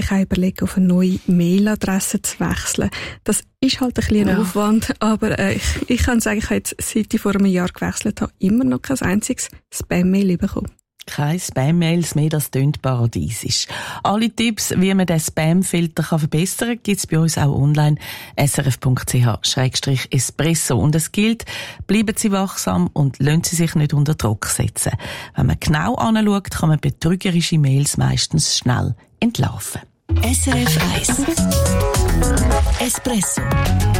sich auch überlegen, auf eine neue Mailadresse zu wechseln. Das ist halt ein bisschen ein Aufwand, aber ich kann sagen, ich habe jetzt, seit ich vor einem Jahr gewechselt habe, immer noch kein einziges Spam-Mail bekommen. Keine Spam-Mails mehr, das tönt paradiesisch. Alle Tipps, wie man den Spam-Filter verbessern kann, gibt es bei uns auch online, srf.ch/espresso. Und es gilt, bleiben Sie wachsam und lassen Sie sich nicht unter Druck setzen. Wenn man genau anschaut, kann man betrügerische Mails meistens schnell entlarven. SRF 1 Espresso